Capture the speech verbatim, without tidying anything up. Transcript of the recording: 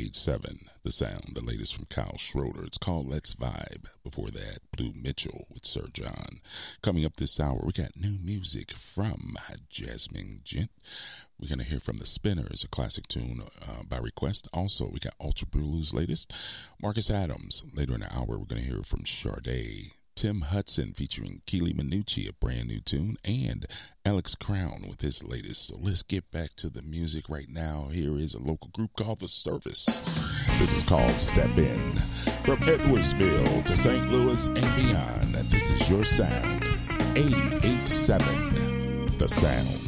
eighty-eight point seven, The Sound, the latest from Kyle Schroeder. It's called Let's Vibe. Before that, Blue Mitchell with Sir John. Coming up this hour, we got new music from Jasmine Gent. We're going to hear from The Spinners, a classic tune uh, by request. Also, we got Ultra Blues latest. Marcus Adams. Later in the hour, we're going to hear from Sade. Tim Hudson featuring Keely Minucci, a brand new tune, and Alex Crown with his latest. So let's get back to the music right now. Here is a local group called The Service. This is called Step In. From Edwardsville to Saint Louis and beyond, this is your sound. eighty-eight point seven, The Sound.